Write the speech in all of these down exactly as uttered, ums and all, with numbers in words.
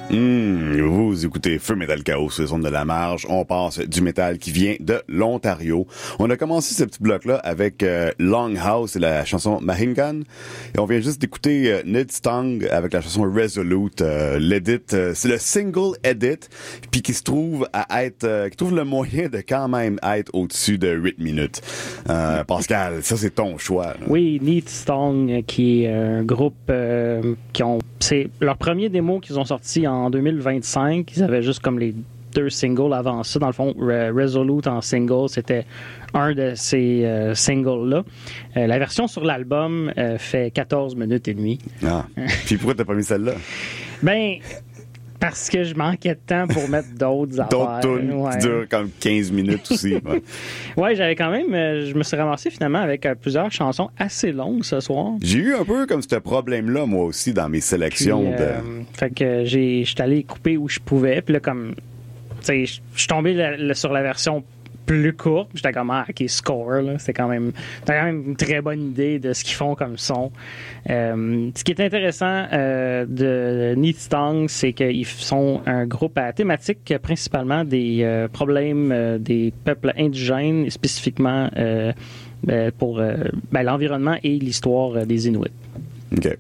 Mmh, vous écoutez Feu Metal Chaos sur les ondes de la marge. On passe du métal qui vient de l'Ontario. On a commencé ce petit bloc-là avec euh, Longhouse et la chanson Mahingan. Et on vient juste d'écouter euh, Ned Stong avec la chanson Resolute. Euh, L'edit, euh, c'est le single edit, puis qui se trouve à être, euh, qui trouve le moyen de quand même être au-dessus de huit minutes. Euh, Pascal, ça c'est ton choix. Là. Oui, Ned Stong, qui est un groupe euh, qui ont... C'est leur premier démo qu'ils ont sorti en deux mille vingt-cinq. Ils avaient juste comme les deux singles avant ça. Dans le fond, Re- Resolute en single, c'était un de ces euh, singles-là. Euh, la version sur l'album euh, fait quatorze minutes et demie. Ah. Puis pourquoi t'as pas mis celle-là? Ben... Parce que je manquais de temps pour mettre d'autres affaires. D'autres tunes ouais. qui durent comme quinze minutes aussi. Ouais, ouais j'avais quand même... Euh, je me suis ramassé finalement avec euh, plusieurs chansons assez longues ce soir. J'ai eu un peu comme ce problème-là, moi aussi, dans mes sélections. Puis, euh, de... Fait que j'ai, j'étais allé couper où je pouvais. Puis là, comme... Tu sais, je suis tombé la, la, sur la version plus courte. J'étais comme, ah, OK, score, là. C'est quand même... T'as quand même une très bonne idée de ce qu'ils font comme son. Euh, ce qui est intéressant euh, de Ned Stong, c'est qu'ils sont un groupe à thématique principalement des euh, problèmes euh, des peuples indigènes, et spécifiquement euh, ben, pour euh, ben, l'environnement et l'histoire euh, des Inuits. OK.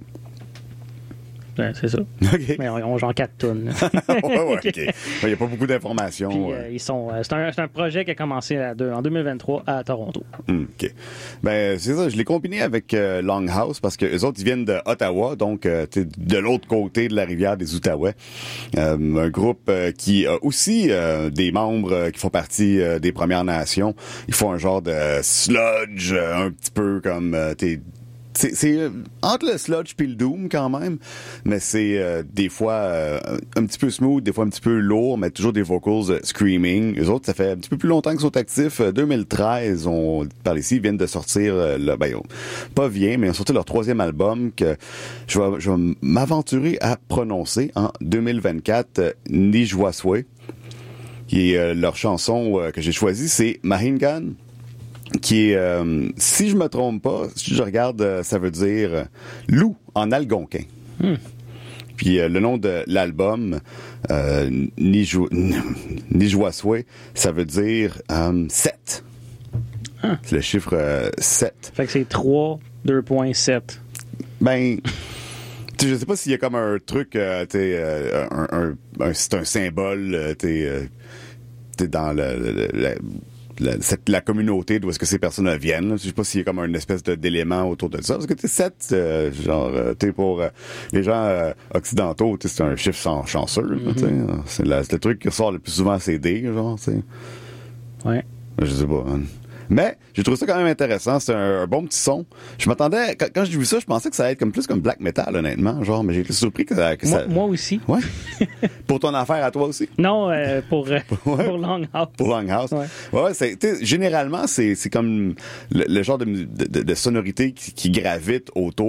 Ben, c'est ça. OK. Mais on, on genre quatre tonnes. ouais, ouais, OK. Il n'y a pas beaucoup d'informations. Puis, ouais. euh, ils sont, euh, c'est, un, c'est un projet qui a commencé à deux, en deux mille vingt-trois à Toronto. Mm, OK. Ben, c'est ça. Je l'ai combiné avec euh, Longhouse parce que eux autres, ils viennent de Ottawa, donc euh, de l'autre côté de la rivière des Outaouais. Euh, un groupe euh, qui a aussi euh, des membres euh, qui font partie euh, des Premières Nations. Ils font un genre de sludge, euh, un petit peu comme... Euh, t'es, C'est, c'est euh, entre le sludge puis le doom quand même, mais c'est euh, des fois euh, un petit peu smooth, des fois un petit peu lourd, mais toujours des vocals euh, screaming. Eux autres, ça fait un petit peu plus longtemps qu'ils sont actifs. Euh, deux mille treize, on parle ici, ils viennent de sortir, euh, le, ben, pas vient, mais ils ont sorti leur troisième album que je vais, je vais m'aventurer à prononcer en deux mille vingt-quatre, euh, Nijwaswe, qui est euh, leur chanson euh, que j'ai choisie, c'est Mahingan. Qui est, euh, si je me trompe pas, si je regarde, euh, ça veut dire euh, loup en algonquin. Hmm. Puis euh, le nom de l'album, euh, Nijwaswe, ça veut dire euh, sept. Ah. C'est le chiffre euh, sept. Fait que c'est trois, deux virgule sept. Ben, tu sais, je sais pas s'il y a comme un truc, euh, tu sais, euh, un, un, un, c'est un symbole, euh, tu sais, euh, t'es dans le... le, le, le La, cette, la communauté d'où est-ce que ces personnes viennent. Là. Je sais pas s'il y a comme une espèce de, d'élément autour de ça. Parce que tu sais, sept, euh, genre, euh, tu sais, pour euh, les gens euh, occidentaux, c'est un chiffre sans chanceux. Mm-hmm. Tu sais, c'est, la, c'est le truc qui ressort le plus souvent, c'est D, genre, tu sais. Ouais. Je sais pas, hein. Mais j'ai trouvé ça quand même intéressant. C'est un, un bon petit son. Je m'attendais, quand, quand j'ai vu ça, je pensais que ça allait être comme plus comme black metal, honnêtement. Genre, mais j'ai été surpris que, que moi, ça. Moi aussi. Ouais. Pour ton affaire à toi aussi? Non, euh, pour, euh, ouais. pour Longhouse. Pour Longhouse. Ouais. Ouais, c'est, généralement, c'est, c'est comme le, le genre de, de, de sonorité qui, qui gravite autour